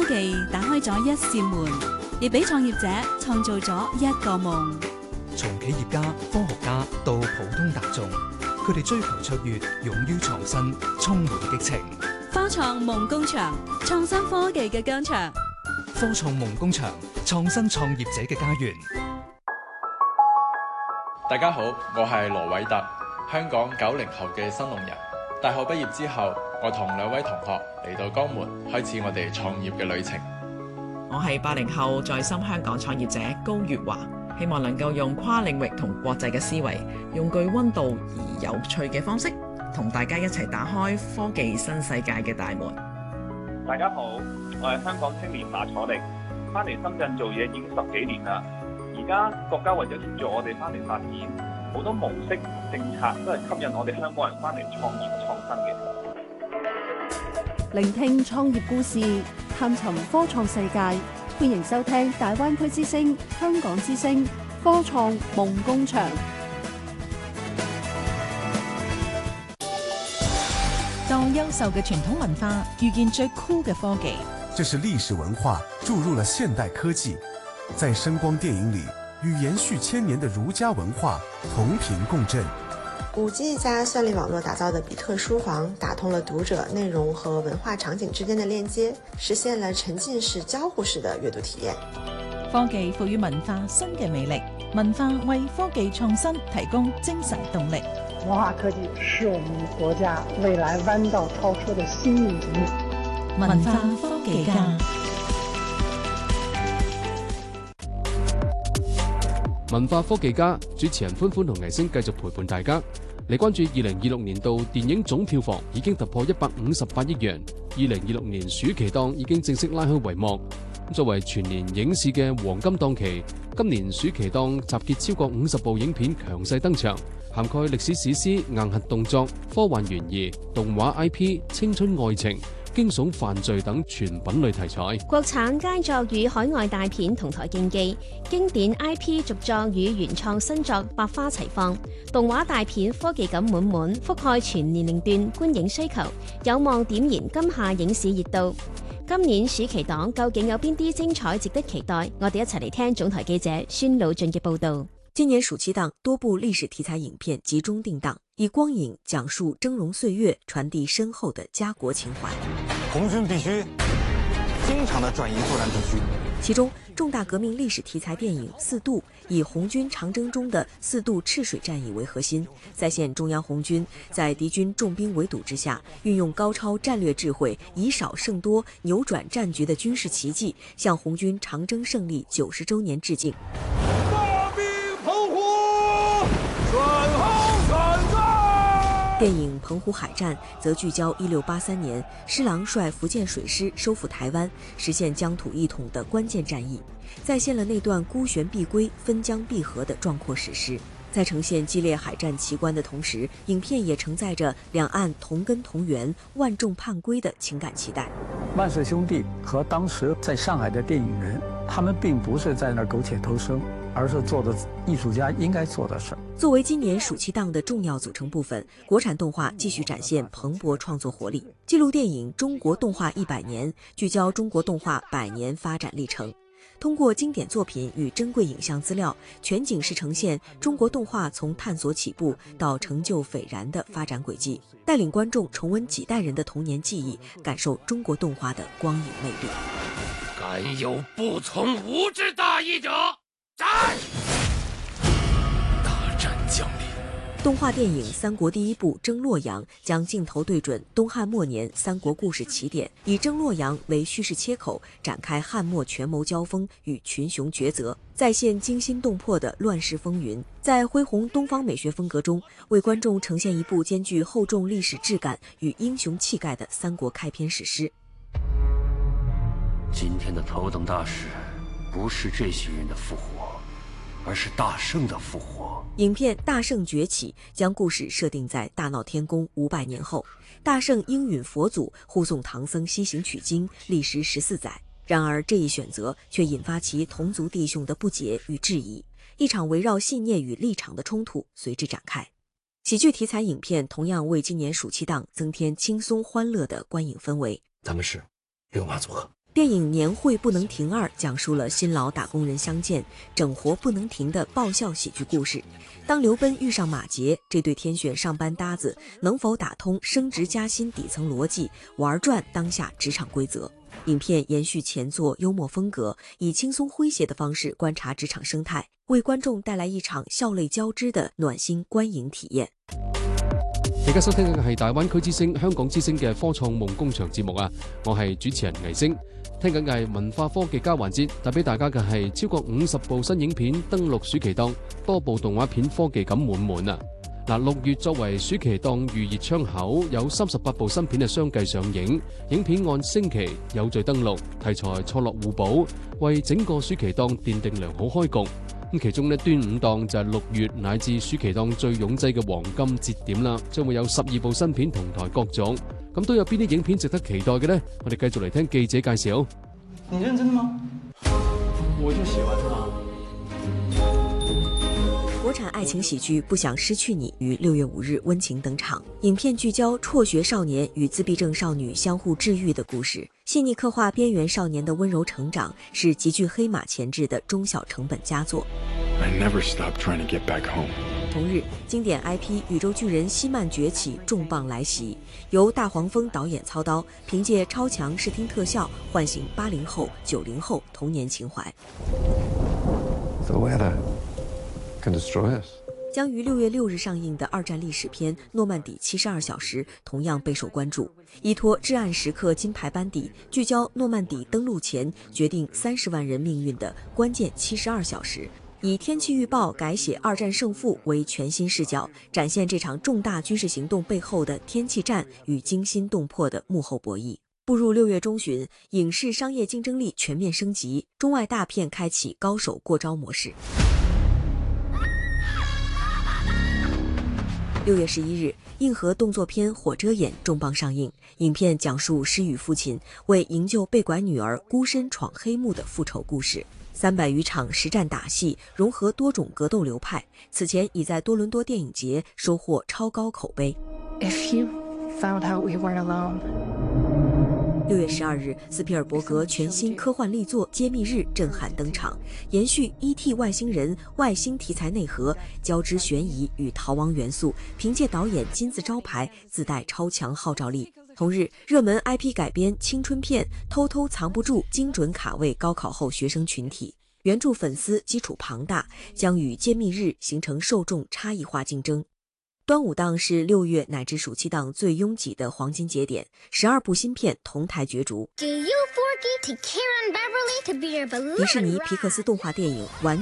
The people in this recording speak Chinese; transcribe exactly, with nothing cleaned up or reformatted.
科技打開咗一扇門，亦俾創業者創造咗一個夢。 從企業家、科學家到普通大眾，佢哋追求卓越，勇於創新，充滿激情。 科創夢工場，創新科技嘅疆場。 科創夢工場，創新創業者嘅家園。 大家好，我係羅偉特，香港九零後嘅新農人。大學畢業之後，我同兩位同學嚟到江門，開始我哋創業嘅旅程。 我係八零後在深香港創業者高月華，希望能夠用跨領域同國際嘅思維，用具溫度而有趣嘅方式，同大家一齊打開科技新世界嘅大門。 大家好，我係香港青年馬楚力，翻嚟深圳做嘢已經十幾年啦。而家國家為咗協助我哋翻嚟發展，好多模式政策都係吸引我哋香港人翻嚟創業創新嘅。 聆聽創業故事，探尋科創世界，歡迎收聽大灣區之聲、香港之聲科創夢工場。 當優秀嘅傳統文化遇見最酷嘅科技， 這是歷史文化注入了現代科技，在聲光電影裏與延續千年的儒家文化同頻共振。 五 G 加算力網絡打造的比特書房，打通了讀者內容和文化場景之間的鏈接，實現了沉浸式交互式的閱讀體驗。 科技賦予文化新嘅魅力，文化為科技創新提供精神動力。 文化科技是我們國家未來彎道超車的新引擎。 文化科技家， 文化科技家主持人歡歡同藝星繼續陪伴大家。嚟關注二零二六年度電影總票房已經突破一百五十八億元，二零二六年暑期檔已經正式拉開帷幕。作為全年影視嘅黃金檔期，今年暑期檔集結超過五十部影片強勢登場，涵蓋歷史史詩、硬核動作、科幻懸疑、動畫 I P、青春愛情、驚悚犯罪等全品類題材。 國產佳作與海外大片同台競技，經典 I P 續作與原創新作百花齊放，動畫大片科技感滿滿，覆蓋全年齡段觀影需求，有望點燃今夏影視熱度。今年暑期檔究竟有邊啲精彩值得期待？我哋一齊嚟聽總台記者孫魯俊嘅報道。 今年暑期檔多部歷史題材影片集中定檔，以光影講述峥嵘歲月，傳遞深厚的家國情懷。 紅軍必須經常的轉移作戰地區。 其中，重大革命歷史題材電影《四渡》以紅軍長征中的四渡赤水戰役為核心，再現中央紅軍在敵軍重兵圍堵之下，運用高超戰略智慧，以少勝多，扭轉戰局的軍事奇蹟，向紅軍長征勝利九十周年致敬。電影《澎湖海戰》則聚焦一六八三年施琅率福建水師收復台灣，實現疆土一統的關鍵戰役，再現了那段孤懸必歸、分疆必合的壯闊史詩。在呈現激烈海戰奇觀的同時，影片也承載着兩岸同根同源、萬眾盼歸的情感期待。 萬氏兄弟和當時在上海的電影人，他們並不是在那苟且偷生，而是做的藝術家應該做的事。 作為今年暑期檔的重要組成部分，國產動畫繼續展現蓬勃創作活力。紀錄電影《中國動畫一百年》聚焦中國動畫百年發展歷程，通過經典作品與珍貴影像資料，全景式呈現中國動畫從探索起步到成就斐然的發展軌跡，帶領觀眾重溫幾代人的童年記憶，感受中國動畫的光影魅力。 敢有不從吾之大義者，斬！大戰將臨。 動畫電影《三國》第一部《征洛陽》將鏡頭對準東漢末年三國故事起點，以征洛陽為敘事切口，展開漢末權謀交鋒與群雄抉擇，再現驚心動魄的亂世風雲。在恢宏東方美學風格中，為觀眾呈現一部兼具厚重歷史質感與英雄氣概的三國開篇史詩。 今天的頭等大事，不是這些人的復活，而是大聖的復活。 影片《大聖崛起》將故事設定在大鬧天宮五百年後，大聖應允佛祖護送唐僧西行取經，歷時十四載。然而這一選擇卻引發其同族弟兄的不解與質疑，一場圍繞信念與立場的衝突隨之展開。喜劇題材影片同樣為今年暑期檔增添輕鬆歡樂的觀影氛圍。 咱們是六馬組合。 电影《年会不能停二》讲述了新老打工人相见、整活不能停的爆笑喜剧故事。当刘奔遇上马杰，这对天选上班搭子能否打通升职加薪底层逻辑，玩转当下职场规则？影片延续前作幽默風格，以輕鬆詼諧的方式觀察職場生態，為觀眾帶來一場笑淚交織的暖心觀影體驗。 而家收聽嘅係大灣區之聲、香港之聲嘅科創夢工場節目啊！我係主持人倪星，聽緊嘅係文化科技家環節，帶俾大家嘅係超過五十部新影片登陸暑期檔，多部動畫片科技感滿滿啊！嗱，六月作為暑期檔預熱窗口，有三十八部新片係相繼上映，影片按星期有序登陸，題材錯落互補，為整個暑期檔奠定良好開局。咁其中呢，端午檔就係六月乃至暑期檔最擁擠嘅黃金節點啦，將會有十二部新片同台角逐。咁都有邊啲影片值得期待嘅呢？我哋繼續嚟聽記者介紹。 你認真的嗎？我就喜歡他。 國產愛情喜劇《不想失去你》於六月五日溫情登場。影片聚焦輟學少年與自閉症少女相互治癒的故事，細膩刻畫邊緣少年的溫柔成長，是極具黑馬潛質的中小成本佳作。 I never stopped trying to get back home。 同日，經典 I P 宇宙巨人希曼崛起重磅來襲，由大黃蜂導演操刀，憑借超強視聽特效喚醒八零後、九零後童年情懷。 The weather can destroy us。 將於六月六日上映的二戰歷史片《諾曼底七十二小時》同樣備受關注。依託至暗時刻金牌班底，聚焦諾曼底登陸前決定三十萬人命運的關鍵七十二小時，以天氣預報改寫二戰勝負為全新視角，展現這場重大軍事行動背後的天氣戰與驚心動魄的幕後博弈。步入六月中旬，影視商業競爭力全面升級，中外大片開啟高手過招模式。六月十一日，硬核動作片《火遮眼》重磅上映。影片講述失語父親為營救被拐女兒孤身闖黑幕的復仇故事。三百餘場實戰打戲，融合多種格鬥流派。此前已在多倫多電影節收穫超高口碑。 If you found out we weren't alone。 六月十二日，斯皮爾伯格全新科幻力作《揭秘日》震撼登場，延續 E T 外星人外星題材內核，交織懸疑與逃亡元素，憑借導演金字招牌，自帶超強號召力。同日，熱門 I P 改編青春片《偷偷藏不住》精準卡位高考後學生群體，原著粉絲基礎龐大，將與《揭秘日》形成受眾差異化競爭。端午檔是六月乃至暑期檔最擁擠的黃金節點，十二部新片同台角逐。迪士尼皮克斯動畫電影完